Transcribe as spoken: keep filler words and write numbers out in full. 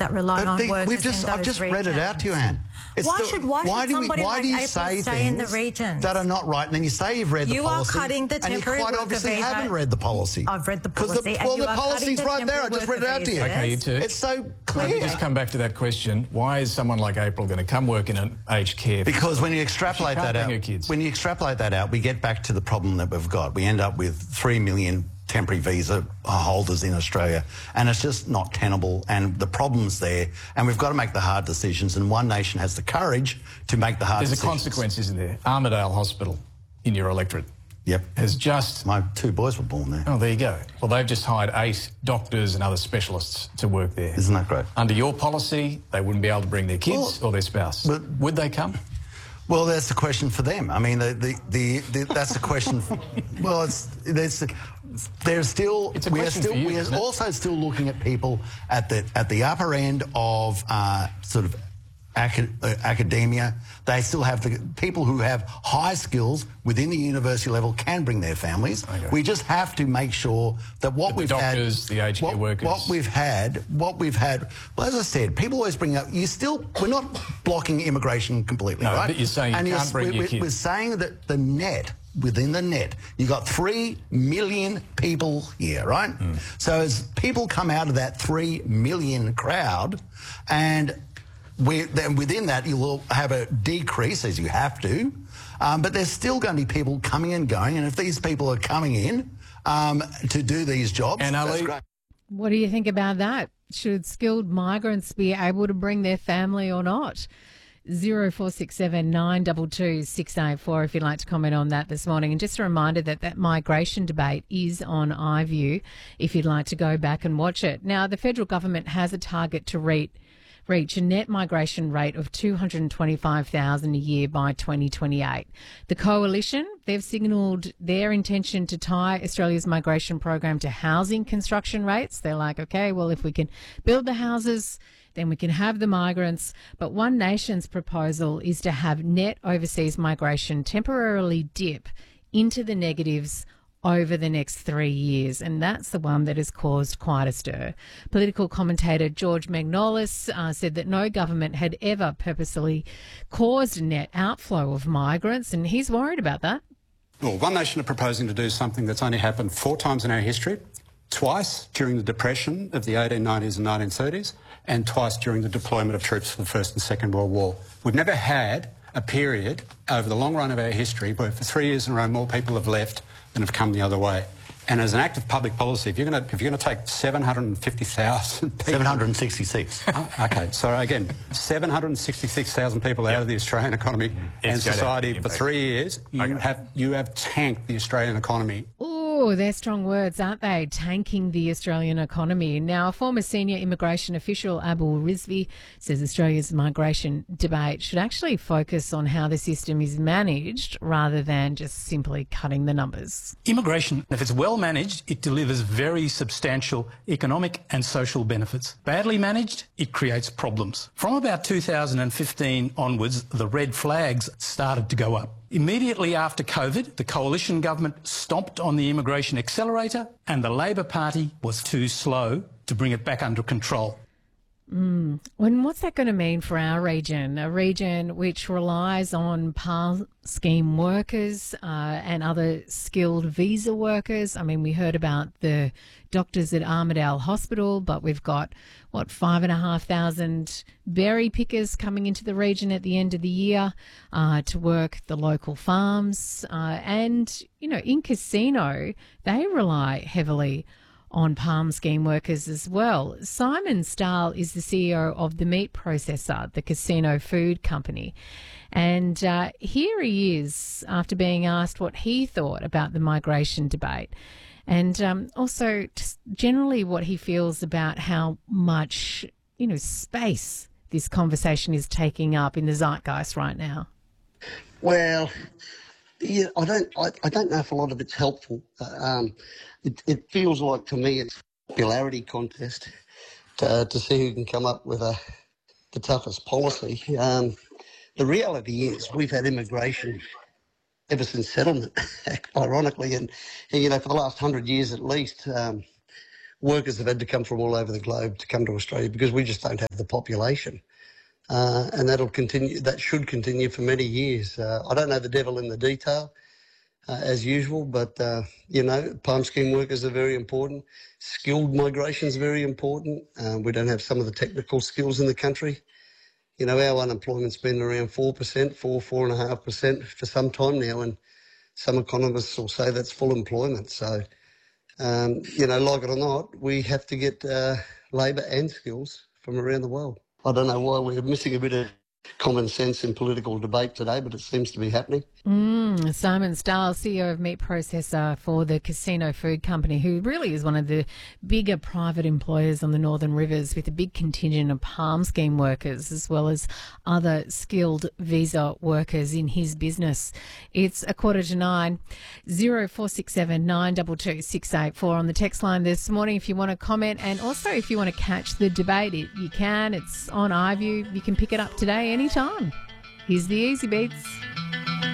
that rely on the, workers we've just, in those I've just regions. read it out to you, Anne. It's why the, should why, why should do we, somebody why like do you April say stay in the things regions that are not right, and then you say you've read you the policy, are cutting the and you temporary quite worker obviously visa. haven't read the policy. I've read the Because policy. the, and well, you the are policy's cutting right the there. I just read it out to you. Okay, you two. It's so clear. Let me just come back to that question. Why is someone like April going to come work in an aged care? Because when you extrapolate She can't that bring out, her kids. when you extrapolate that out, we get back to the problem that we've got. We end up with three million temporary visa holders in Australia, and it's just not tenable, and the problem's there, and we've got to make the hard decisions, and one nation has the courage to make the hard There's decisions. a consequence, isn't there? Armidale Hospital in your electorate Yep. has just... My two boys were born there. Oh, there you go. Well, they've just hired eight doctors and other specialists to work there. Isn't that great? Under your policy, they wouldn't be able to bring their kids Well, or their spouse. but- Would they come? Well, that's the question for them. I mean, the the, the, the that's the question. well, it's there's there's still It's a we are question still for you, we are isn't it? also still looking at people at the at the upper end of uh, sort of acad uh, academia. They still have the people who have high skills within the university level can bring their families. Okay. We just have to make sure that what That the we've doctors, had, the aged care what, workers. what we've had, what we've had. Well, as I said, people always bring up. You still, we're not blocking immigration completely, No, right? but you're saying you and can't you're, bring we're, your we're, kids. We're saying that the net, within the net, you got three million people here, right? Mm. So as people come out of that three million crowd, and we, then within that you will have a decrease, as you have to, um, but there's still going to be people coming and going, and if these people are coming in um, to do these jobs, And that's Ali, great. What do you think about that? Should skilled migrants be able to bring their family or not? zero four six seven nine two two six eight four if you'd like to comment on that this morning. And just a reminder that that migration debate is on iView if you'd like to go back and watch it. Now, the federal government has a target to reach reach a net migration rate of two hundred twenty-five thousand a year by twenty twenty-eight. The coalition, they've signalled their intention to tie Australia's migration program to housing construction rates. They're like, okay, well, if we can build the houses, then we can have the migrants. But One Nation's proposal is to have net overseas migration temporarily dip into the negatives over the next three years, and that's the one that has caused quite a stir. Political commentator George Magnolis uh, said that no government had ever purposely caused a net outflow of migrants, and he's worried about that. Well, One Nation are proposing to do something that's only happened four times in our history, twice during the Depression of the eighteen nineties and nineteen thirties, and twice during the deployment of troops for the First and Second World War. We've never had a period over the long run of our history where for three years in a row more people have left than have come the other way. And as an act of public policy, if you're going to if you're going to take seven hundred fifty thousand people, seven hundred sixty-six. Oh, okay, so again, seven hundred sixty-six thousand people out of the Australian economy and It's going to society have for impact. three years, you Okay. have you have tanked the Australian economy. Oh, they're strong words, aren't they? Tanking the Australian economy. Now, a former senior immigration official, Abul Rizvi, says Australia's migration debate should actually focus on how the system is managed rather than just simply cutting the numbers. Immigration, if it's well managed, it delivers very substantial economic and social benefits. Badly managed, it creates problems. From about two thousand fifteen onwards, the red flags started to go up. Immediately after COVID, the coalition government stomped on the immigration accelerator and the Labor Party was too slow to bring it back under control. Mm. And what's that going to mean for our region? A region which relies on P A L scheme workers uh, and other skilled visa workers. I mean, we heard about the doctors at Armidale Hospital, but we've got, what, five and a half thousand berry pickers coming into the region at the end of the year uh, to work the local farms. Uh, and, you know, in Casino, they rely heavily on Palm scheme workers as well. Simon Stahl is the C E O of the meat processor, the Casino Food Company. And uh, here he is after being asked what he thought about the migration debate and um, also just generally what he feels about how much, you know, space this conversation is taking up in the zeitgeist right now. Well, yeah, I don't, I, I don't know if a lot of it's helpful. Uh, um, it, it feels like to me it's a popularity contest to, to see who can come up with a, the toughest policy. Um, the reality is we've had immigration ever since settlement, ironically, and, and you know for the last hundred years at least. Um, workers have had to come from all over the globe to come to Australia because we just don't have the population. Uh, and that'll continue, that should continue for many years. Uh, I don't know the devil in the detail, uh, as usual, but, uh, you know, palm scheme workers are very important. Skilled migration is very important. Uh, we don't have some of the technical skills in the country. You know, our unemployment's been around four percent, four, four and a half percent for some time now, and some economists will say that's full employment. So, um, you know, like it or not, we have to get uh, labour and skills from around the world. I don't know why we're missing a bit of common sense in political debate today, but it seems to be happening. Mm, Simon Stiles, C E O of Meat Processor for the Casino Food Company, who really is one of the bigger private employers on the Northern Rivers, with a big contingent of palm scheme workers as well as other skilled visa workers in his business. It's a quarter to nine. zero four six seven nine two two six eight four on the text line this morning if you want to comment, and also if you want to catch the debate, it, you can. It's on iView. You can pick it up today anytime. Here's the Easy Beats.